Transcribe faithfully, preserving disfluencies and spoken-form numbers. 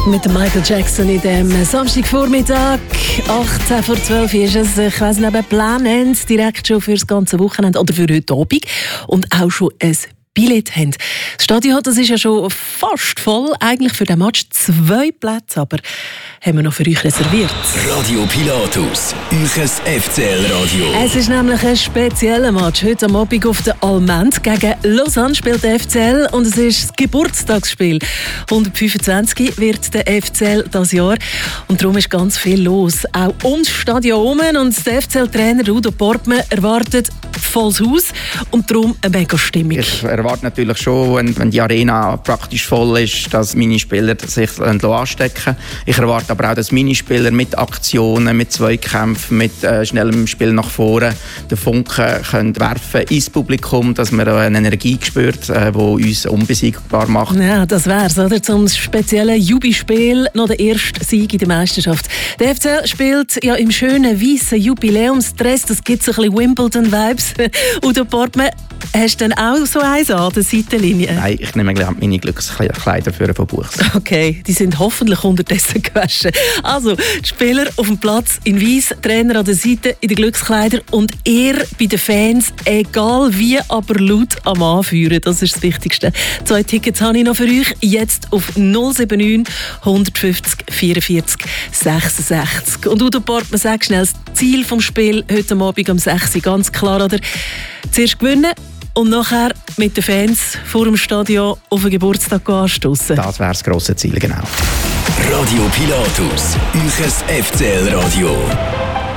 mit Michael Jackson in dem Samstagvormittag. achtzehn vor zwölf ist es. Ich weiss nicht, ob planen direkt schon für das ganze Wochenende oder für heute Abend. Und auch schon ein Billett haben. Das Stadion, das ist ja schon fast voll. Eigentlich für den Match zwei Plätze, aber haben wir noch für euch reserviert. Radio Pilatus, euch F C L-Radio. Es ist nämlich ein spezieller Match. Heute am Abend auf der Almend gegen Lausanne spielt der F C L und es ist das Geburtstagsspiel. hundertfünfundzwanzig wird der F C L dieses Jahr und darum ist ganz viel los. Auch ums Stadion herum und der F C L-Trainer Udo Portmann erwartet volles Haus und darum eine mega Stimmung. Ich erwarte natürlich schon, wenn, wenn die Arena praktisch voll ist, dass meine Spieler sich anstecken. Ich erwarte aber auch, dass meine Spieler mit Aktionen, mit Zweikämpfen, mit äh, schnellem Spiel nach vorne den Funken können werfen ins Publikum, dass man eine Energie spürt, äh, die uns unbesiegbar macht. Ja, das wär's, oder? Zum speziellen Jubispiel noch der erste Sieg in der Meisterschaft. Der F C L spielt ja im schönen weißen Jubiläumsdress. Das gibt so ein bisschen Wimbledon-Vibes. Udo Portmann, hast du denn auch so eins an der Seitenlinie? Nein, ich nehme meine Glückskleider für von Buchs. Okay, die sind hoffentlich unterdessen gewaschen. Also, die Spieler auf dem Platz in Weiss, Trainer an der Seite in den Glückskleidern und ihr bei den Fans, egal wie, aber laut am Anführen. Das ist das Wichtigste. Zwei Tickets habe ich noch für euch. Jetzt auf null sieben neun, hundertfünfzig, vierundvierzig, sechsundsechzig. Und Udo Portmann, sag schnell das Ziel vom Spiel heute Abend um sechs Uhr. Ganz klar, oder? Zuerst gewinnen und nachher mit den Fans vor dem Stadion auf den Geburtstag anstossen. Das wäre das grosse Ziel, genau. Radio Pilatus, euch F C L-Radio.